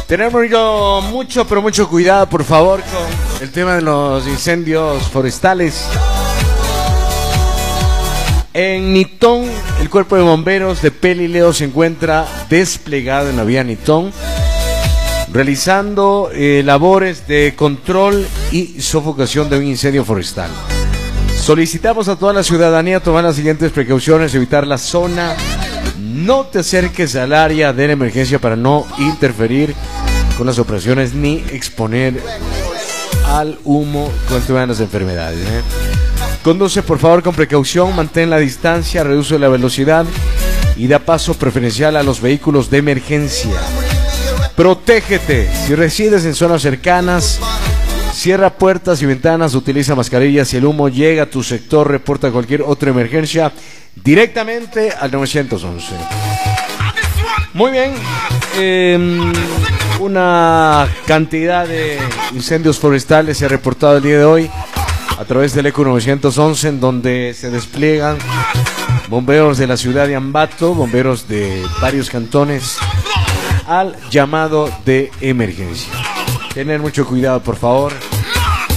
Tenemos mucho, pero mucho cuidado, por favor, con el tema de los incendios forestales. En Nitón, el cuerpo de bomberos de Pelileo se encuentra desplegado en la vía Nitón, realizando labores de control y sofocación de un incendio forestal. Solicitamos a toda la ciudadanía tomar las siguientes precauciones: evitar la zona, no te acerques al área de la emergencia para no interferir con las operaciones ni exponer al humo con todas las enfermedades. Conduce por favor con precaución, mantén la distancia, reduce la velocidad y da paso preferencial a los vehículos de emergencia. Protégete. Si resides en zonas cercanas, cierra puertas y ventanas, utiliza mascarillas. Si el humo llega a tu sector, reporta cualquier otra emergencia directamente al 911. Muy bien. Una cantidad de incendios forestales se ha reportado el día de hoy a través del ECO 911, en donde se despliegan bomberos de la ciudad de Ambato, bomberos de varios cantones, al llamado de emergencia. Tener mucho cuidado, por favor.